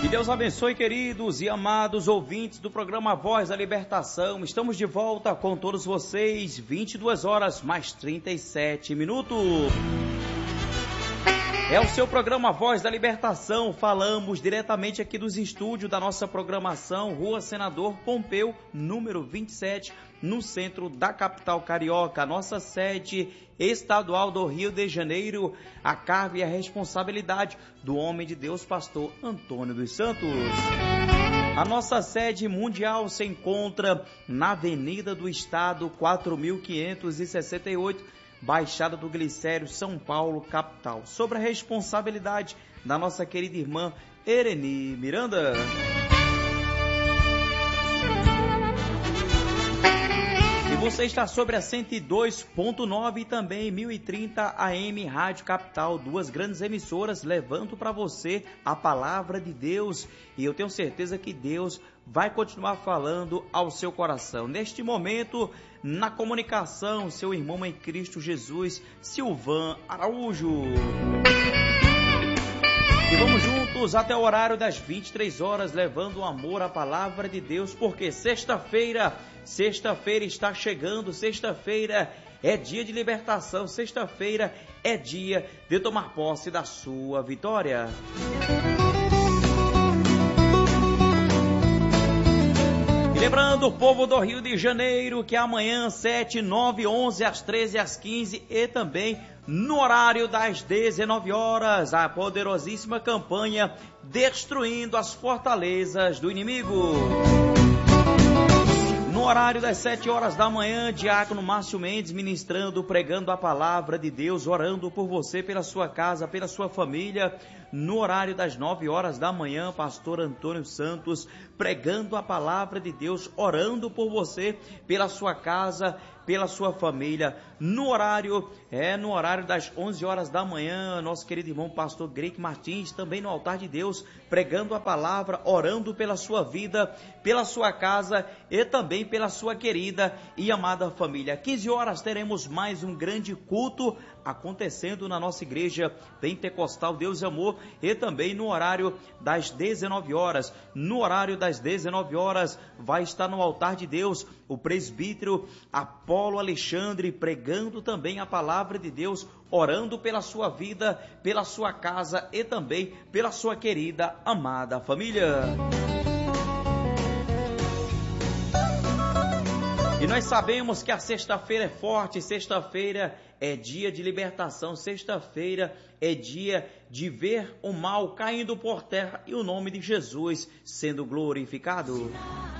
Que Deus abençoe, queridos e amados ouvintes do programa Voz da Libertação. Estamos de volta com todos vocês, 22 horas mais 37 minutos. É o seu programa Voz da Libertação. Falamos diretamente aqui dos estúdios da nossa programação, Rua Senador Pompeu, número 27, no centro da capital carioca. A nossa sede estadual do Rio de Janeiro, a cargo e a responsabilidade do homem de Deus, pastor Antônio dos Santos. A nossa sede mundial se encontra na Avenida do Estado, 4568, Baixada do Glicério, São Paulo, capital. Sobre a responsabilidade da nossa querida irmã Ereni Miranda. E você está sobre a 102.9 e também 1030 AM Rádio Capital, duas grandes emissoras levando para você a palavra de Deus. E eu tenho certeza que Deus vai continuar falando ao seu coração. Neste momento, na comunicação, seu irmão em Cristo Jesus, Silvan Araújo. E vamos juntos até o horário das 23 horas, levando o amor à palavra de Deus, porque sexta-feira está chegando, sexta-feira é dia de libertação, sexta-feira é dia de tomar posse da sua vitória. E lembrando o povo do Rio de Janeiro que amanhã 7, 9, 11, às 13, às 15 e também no horário das 19 horas, a poderosíssima campanha Destruindo as Fortalezas do Inimigo. No horário das 7 horas da manhã, diácono Márcio Mendes ministrando, pregando a palavra de Deus, orando por você, pela sua casa, pela sua família. No horário das 9 horas da manhã, pastor Antônio Santos pregando a palavra de Deus, orando por você, pela sua casa, pela sua família. No horário das 11 horas da manhã, nosso querido irmão pastor Greik Martins, também no altar de Deus, pregando a palavra, orando pela sua vida, pela sua casa e também pela sua querida e amada família. 15 horas teremos mais um grande culto acontecendo na nossa igreja pentecostal Deus e Amor, e também no horário das 19 horas. No horário das 19 horas vai estar no altar de Deus o presbítero Apolo Alexandre pregando também a palavra de Deus, orando pela sua vida, pela sua casa e também pela sua querida, amada família. E nós sabemos que a sexta-feira é forte, sexta-feira é dia de libertação, sexta-feira é dia de ver o mal caindo por terra e o nome de Jesus sendo glorificado.